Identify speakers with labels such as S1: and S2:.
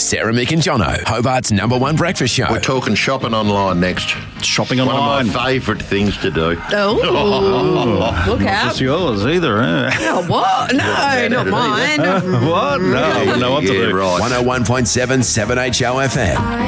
S1: Sarah, Mick and Jono, Hobart's #1 breakfast show.
S2: We're talking shopping online next.
S3: Shopping
S2: One
S3: online.
S2: of my favourite things to do.
S4: Oh, look
S3: Not
S4: out.
S3: just yours either, eh?
S4: Oh, what? No, not mine.
S3: What? No, I wouldn't know what to
S2: Yeah,
S3: do.
S2: right.
S1: 101.7 7HO FM.